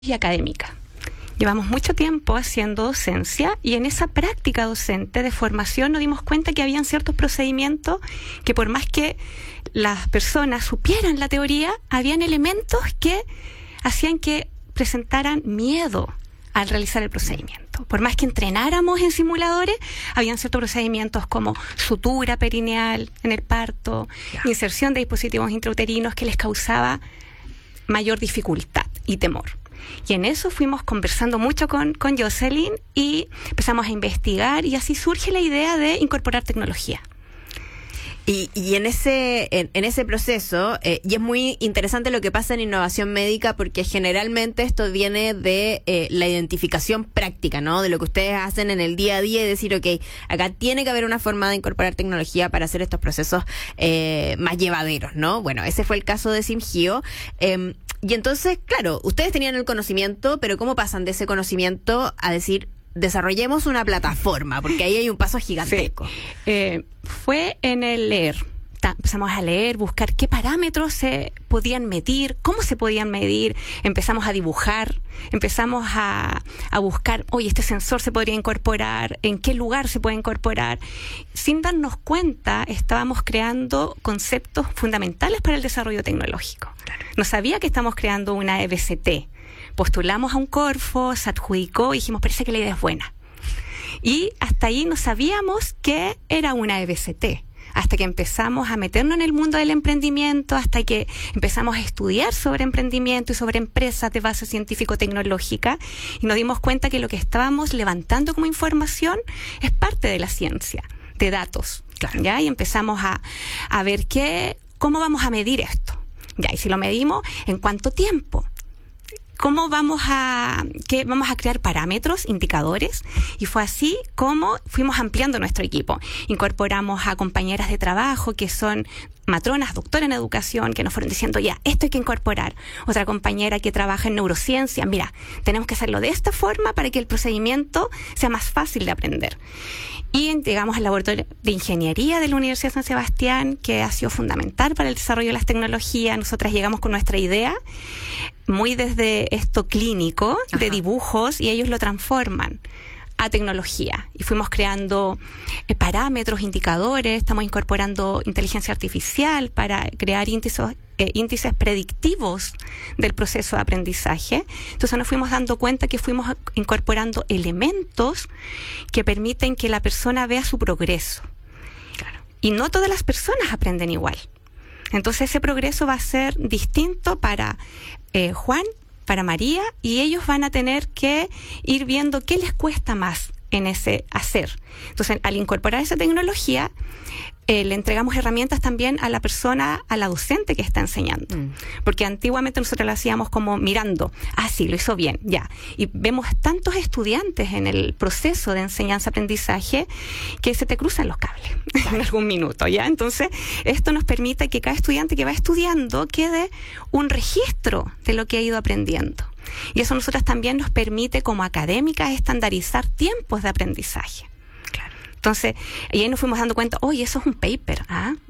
y académica. Llevamos mucho tiempo haciendo docencia y en esa práctica docente de formación nos dimos cuenta que habían ciertos procedimientos que por más que las personas supieran la teoría, habían elementos que hacían que presentaran miedo al realizar el procedimiento. Por más que entrenáramos en simuladores, habían ciertos procedimientos como sutura perineal en el parto, inserción de dispositivos intrauterinos que les causaba mayor dificultad y temor. Y en eso fuimos conversando mucho con Jocelyn y empezamos a investigar y así surge la idea de incorporar tecnología. Y en ese proceso, y es muy interesante lo que pasa en innovación médica porque generalmente esto viene de la identificación práctica, ¿no? De lo que ustedes hacen en el día a día y decir, ok, acá tiene que haber una forma de incorporar tecnología para hacer estos procesos más llevaderos, ¿no? Bueno, ese fue el caso de Simgio. Y entonces, claro, ustedes tenían el conocimiento, pero ¿cómo pasan de ese conocimiento a decir, desarrollemos una plataforma? Porque ahí hay un paso gigantesco. Sí. Fue en el leer. Empezamos a leer, buscar qué parámetros se podían medir, cómo se podían medir. Empezamos a dibujar, empezamos a buscar, oye, este sensor se podría incorporar, en qué lugar se puede incorporar. Sin darnos cuenta, estábamos creando conceptos fundamentales para el desarrollo tecnológico. Claro. No sabía que estamos creando una EBCT. Postulamos a un Corfo, se adjudicó y dijimos, parece que la idea es buena. Y hasta ahí no sabíamos que era una EBCT. Hasta que empezamos a meternos en el mundo del emprendimiento, hasta que empezamos a estudiar sobre emprendimiento y sobre empresas de base científico-tecnológica y nos dimos cuenta que lo que estábamos levantando como información es parte de la ciencia, de datos. Claro. ¿Ya? Y empezamos a ver cómo vamos a medir esto. ¿Ya? Y si lo medimos, ¿en cuánto tiempo? ¿Cómo vamos a crear parámetros, indicadores? Y fue así como fuimos ampliando nuestro equipo. Incorporamos a compañeras de trabajo que son matronas, doctoras en educación, que nos fueron diciendo, ya, esto hay que incorporar. Otra compañera que trabaja en neurociencia, mira, tenemos que hacerlo de esta forma para que el procedimiento sea más fácil de aprender. Y llegamos al laboratorio de ingeniería de la Universidad de San Sebastián, que ha sido fundamental para el desarrollo de las tecnologías. Nosotras llegamos con nuestra idea, muy desde esto clínico, de dibujos, y ellos lo transforman a tecnología. Y fuimos creando parámetros, indicadores, estamos incorporando inteligencia artificial para crear índices predictivos del proceso de aprendizaje. Entonces nos fuimos dando cuenta que fuimos incorporando elementos que permiten que la persona vea su progreso. Claro. Y no todas las personas aprenden igual. Entonces ese progreso va a ser distinto para Juan, para María, y ellos van a tener que ir viendo qué les cuesta más en ese hacer. Entonces, al incorporar esa tecnología, le entregamos herramientas también a la persona, a la docente que está enseñando. Porque antiguamente nosotros lo hacíamos como mirando, sí, lo hizo bien, ya. Y vemos tantos estudiantes en el proceso de enseñanza-aprendizaje que se te cruzan los cables en algún minuto, ¿ya? Entonces, esto nos permite que cada estudiante que va estudiando quede un registro de lo que ha ido aprendiendo. Y eso a nosotras también nos permite como académicas estandarizar tiempos de aprendizaje. Entonces, y ahí nos fuimos dando cuenta, oye, eso es un paper,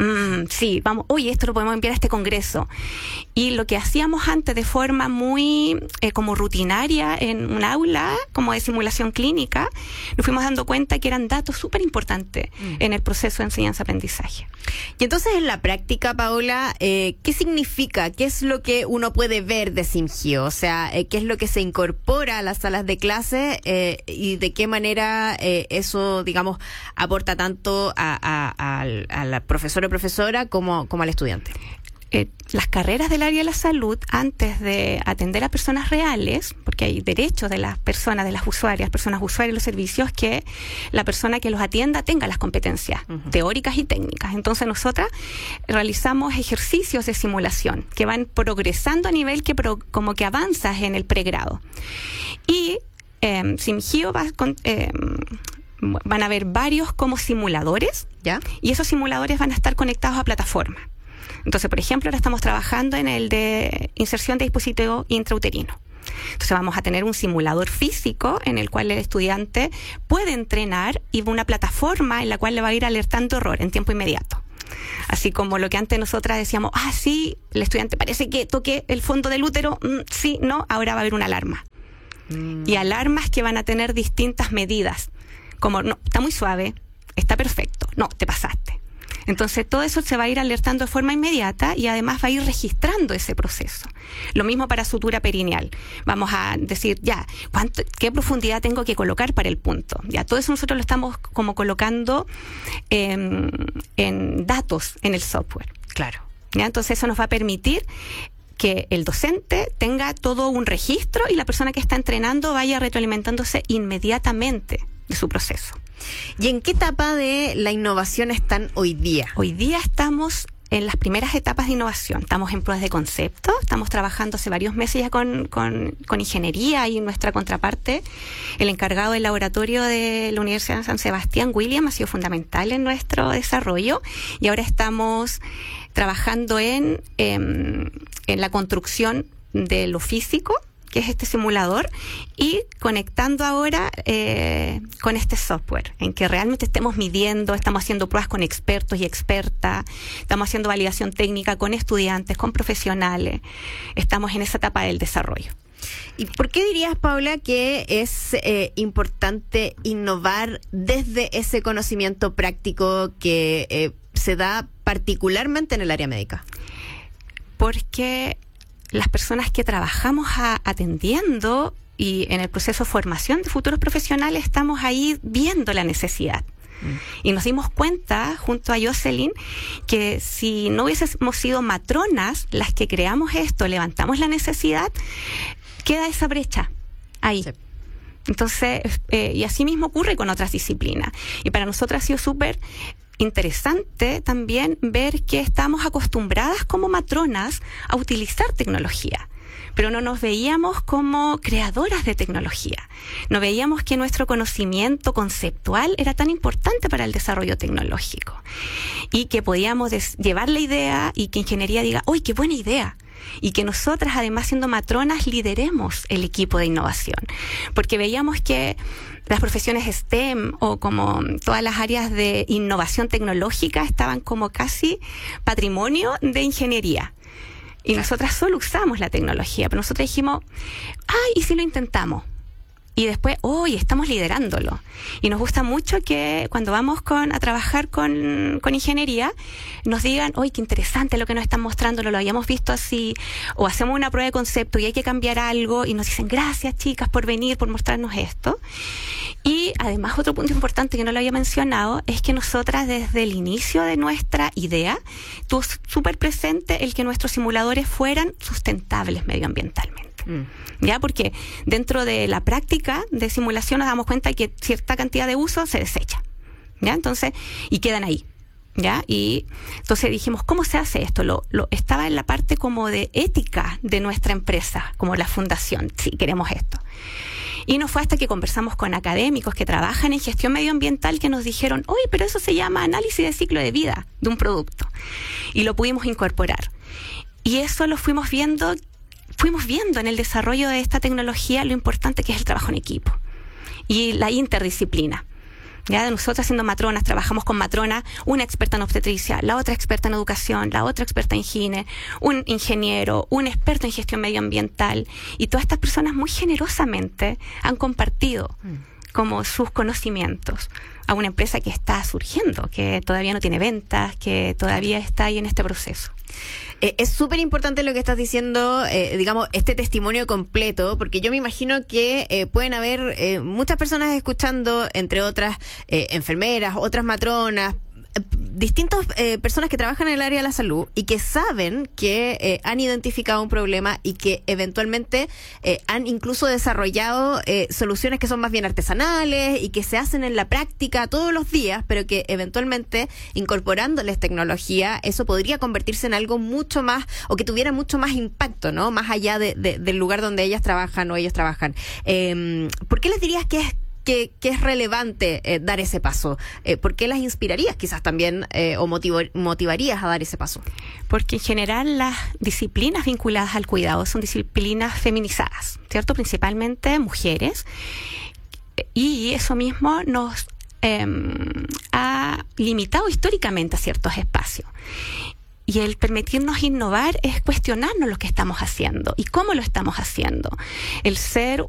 sí, vamos, oye, esto lo podemos enviar a este congreso. Y lo que hacíamos antes de forma muy como rutinaria en un aula, como de simulación clínica, nos fuimos dando cuenta que eran datos súper importantes en el proceso de enseñanza-aprendizaje. Y entonces, en la práctica, Paola, ¿qué significa? ¿Qué es lo que uno puede ver de Simgio? O sea, ¿qué es lo que se incorpora a las salas de clase y de qué manera eso, digamos, aporta tanto a la profesora o profesora como al estudiante? Las carreras del área de la salud, antes de atender a personas reales, porque hay derechos de las personas, de las usuarias, personas usuarias de los servicios, que la persona que los atienda tenga las competencias teóricas y técnicas. Entonces nosotras realizamos ejercicios de simulación que van progresando a nivel que como que avanzas en el pregrado. Y Simgio van a haber varios como simuladores, ¿ya? Y esos simuladores van a estar conectados a plataformas. Entonces, por ejemplo, ahora estamos trabajando en el de inserción de dispositivo intrauterino. Entonces vamos a tener un simulador físico en el cual el estudiante puede entrenar y una plataforma en la cual le va a ir alertando error en tiempo inmediato. Así como lo que antes nosotras decíamos, sí, el estudiante parece que toqué el fondo del útero, sí, no, ahora va a haber una alarma. Y alarmas que van a tener distintas medidas, como, no, está muy suave, está perfecto, no, te pasaste. Entonces todo eso se va a ir alertando de forma inmediata y además va a ir registrando ese proceso. Lo mismo para sutura perineal. Vamos a decir, ya, ¿qué profundidad tengo que colocar para el punto? Ya, todo eso nosotros lo estamos como colocando en datos en el software. Claro. ¿Ya? Entonces eso nos va a permitir que el docente tenga todo un registro y la persona que está entrenando vaya retroalimentándose inmediatamente de su proceso. ¿Y en qué etapa de la innovación están hoy día? Hoy día estamos en las primeras etapas de innovación. Estamos en pruebas de concepto, estamos trabajando hace varios meses ya con ingeniería y nuestra contraparte, el encargado del laboratorio de la Universidad de San Sebastián, William, ha sido fundamental en nuestro desarrollo y ahora estamos trabajando en la construcción de lo físico, que es este simulador, y conectando ahora con este software, en que realmente estemos midiendo, estamos haciendo pruebas con expertos y expertas, estamos haciendo validación técnica con estudiantes, con profesionales, estamos en esa etapa del desarrollo. ¿Y por qué dirías, Paula, que es importante innovar desde ese conocimiento práctico que se da particularmente en el área médica? Porque las personas que trabajamos atendiendo y en el proceso de formación de futuros profesionales estamos ahí viendo la necesidad. Y nos dimos cuenta, junto a Jocelyn, que si no hubiésemos sido matronas las que creamos esto, levantamos la necesidad, queda esa brecha ahí. Sí. Entonces, y así mismo ocurre con otras disciplinas. Y para nosotros ha sido súper interesante también ver que estamos acostumbradas como matronas a utilizar tecnología, pero no nos veíamos como creadoras de tecnología. No veíamos que nuestro conocimiento conceptual era tan importante para el desarrollo tecnológico y que podíamos llevar la idea y que ingeniería diga, ¡uy, qué buena idea! Y que nosotras, además siendo matronas, lideremos el equipo de innovación, porque veíamos que las profesiones STEM o como todas las áreas de innovación tecnológica estaban como casi patrimonio de ingeniería. Y nosotras solo usamos la tecnología, pero nosotros dijimos, ¿y si lo intentamos? Y después, estamos liderándolo. Y nos gusta mucho que cuando vamos a trabajar con ingeniería, nos digan, qué interesante lo que nos están mostrando, no lo habíamos visto así, o hacemos una prueba de concepto y hay que cambiar algo, y nos dicen, gracias chicas por venir, por mostrarnos esto. Y además otro punto importante que no lo había mencionado, es que nosotras desde el inicio de nuestra idea, tuvo súper presente el que nuestros simuladores fueran sustentables medioambientalmente. ¿Ya? Porque dentro de la práctica de simulación nos damos cuenta que cierta cantidad de uso se desecha, ¿ya? Entonces, y quedan ahí, ¿ya? Y entonces dijimos, ¿cómo se hace esto? Estaba en la parte como de ética de nuestra empresa, como la fundación, sí, queremos esto. Y no fue hasta que conversamos con académicos que trabajan en gestión medioambiental que nos dijeron, pero eso se llama análisis de ciclo de vida de un producto. Y lo pudimos incorporar. Y eso lo fuimos viendo en el desarrollo de esta tecnología lo importante que es el trabajo en equipo y la interdisciplina. Ya de nosotras siendo matronas, trabajamos con matrona, una experta en obstetricia, la otra experta en educación, la otra experta en higiene, un ingeniero, un experto en gestión medioambiental, y todas estas personas muy generosamente han compartido como sus conocimientos a una empresa que está surgiendo, que todavía no tiene ventas, que todavía está ahí en este proceso. Es súper importante lo que estás diciendo, digamos, este testimonio completo, porque yo me imagino que pueden haber muchas personas escuchando, entre otras enfermeras, otras matronas, distintas personas que trabajan en el área de la salud y que saben que han identificado un problema y que eventualmente han incluso desarrollado soluciones que son más bien artesanales y que se hacen en la práctica todos los días, pero que eventualmente incorporándoles tecnología, eso podría convertirse en algo mucho más, o que tuviera mucho más impacto, ¿no? Más allá del lugar donde ellas trabajan o ellos trabajan. ¿Por qué les dirías que es relevante dar ese paso? ¿Por qué las inspirarías quizás también o motivarías a dar ese paso? Porque en general las disciplinas vinculadas al cuidado son disciplinas feminizadas, ¿cierto? Principalmente mujeres. Y eso mismo nos ha limitado históricamente a ciertos espacios. Y el permitirnos innovar es cuestionarnos lo que estamos haciendo y cómo lo estamos haciendo. El ser